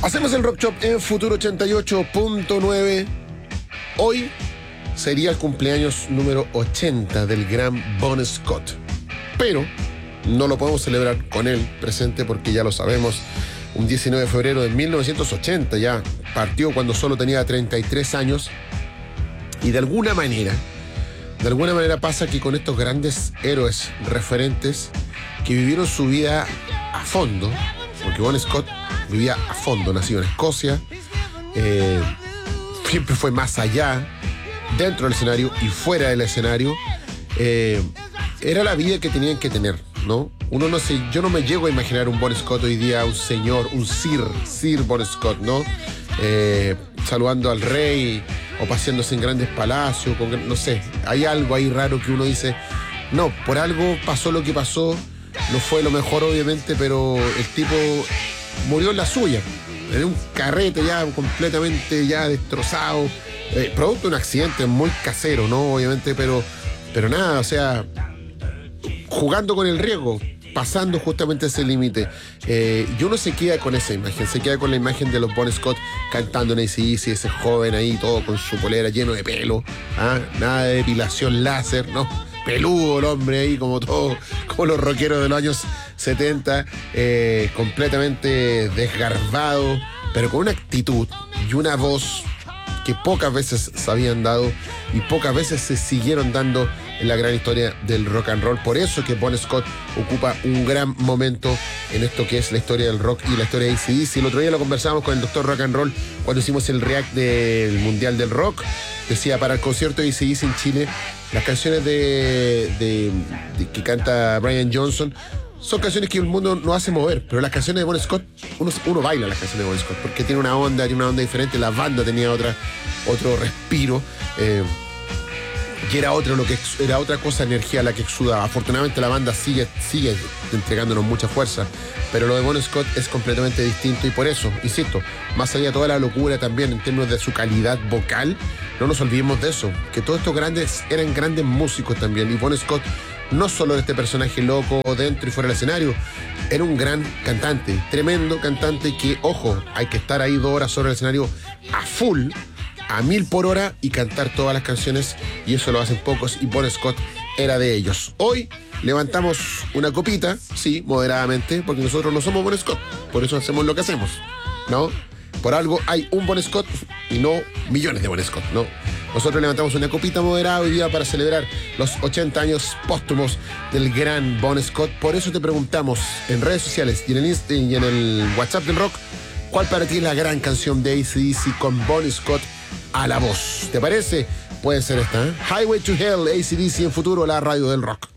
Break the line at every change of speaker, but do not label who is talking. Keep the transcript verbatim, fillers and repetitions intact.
Hacemos el Rock Shop en Futuro ochenta y ocho punto nueve. Hoy sería el cumpleaños número ochenta del gran Bon Scott. Pero no lo podemos celebrar con él presente porque ya lo sabemos. Un diecinueve de febrero de mil novecientos ochenta ya partió cuando solo tenía treinta y tres años. Y de alguna manera, de alguna manera pasa que con estos grandes héroes referentes que vivieron su vida a fondo, porque Bon Scott vivía a fondo, nacido en Escocia, eh, siempre fue más allá, dentro del escenario y fuera del escenario, eh, era la vida que tenían que tener, ¿no? Uno no sé, yo no me llego a imaginar un Bon Scott hoy día, un señor, un Sir, Sir Bon Scott, ¿no? Eh, saludando al rey o paseándose en grandes palacios, con, no sé, hay algo ahí raro que uno dice, no, por algo pasó lo que pasó, no fue lo mejor obviamente, pero el tipo murió en la suya, en un carrete ya completamente ya destrozado, eh, producto de un accidente muy casero, ¿no? Obviamente, pero, pero nada, o sea, jugando con el riesgo, pasando justamente ese límite. Eh, y uno se queda con esa imagen, se queda con la imagen de los Bon Scott cantando en A C D C, ese joven ahí, todo con su polera lleno de pelo, ¿ah? Nada de depilación láser, ¿no? Peludo el hombre ahí, como todo, como los rockeros de los años setenta, eh, completamente desgarbado, pero con una actitud y una voz que pocas veces se habían dado y pocas veces se siguieron dando en la gran historia del rock and roll. Por eso que Bon Scott ocupa un gran momento en esto que es la historia del rock y la historia de A C D C. El otro día lo conversábamos con el doctor Rock and Roll cuando hicimos el react del Mundial del Rock. Decía, para el concierto de A C D C en Chile, las canciones de, de, de que canta Brian Johnson son canciones que el mundo no hace mover, pero las canciones de Bon Scott, uno, uno baila las canciones de Bon Scott, porque tiene una onda, tiene una onda diferente, la banda tenía otra, otro respiro, eh, y era otra, lo que, era otra cosa, energía la que exudaba. Afortunadamente la banda sigue, sigue entregándonos mucha fuerza, pero lo de Bon Scott es completamente distinto y por eso, insisto, más allá de toda la locura también en términos de su calidad vocal, no nos olvidemos de eso, que todos estos grandes eran grandes músicos también, y Bon Scott no solo de este personaje loco dentro y fuera del escenario, era un gran cantante, tremendo cantante que, ojo, hay que estar ahí dos horas sobre el escenario a full, a mil por hora y cantar todas las canciones, y eso lo hacen pocos y Bon Scott era de ellos. Hoy levantamos una copita, sí, moderadamente, porque nosotros no somos Bon Scott, por eso hacemos lo que hacemos, ¿no? Por algo hay un Bon Scott y no millones de Bon Scott, ¿no? Nosotros levantamos una copita moderada hoy día para celebrar los ochenta años póstumos del gran Bon Scott. Por eso te preguntamos en redes sociales y en el, Insta y en el WhatsApp del rock, ¿cuál para ti es la gran canción de A C D C con Bon Scott a la voz? ¿Te parece? Puede ser esta, ¿eh? Highway to Hell, A C D C en Futuro, la radio del rock.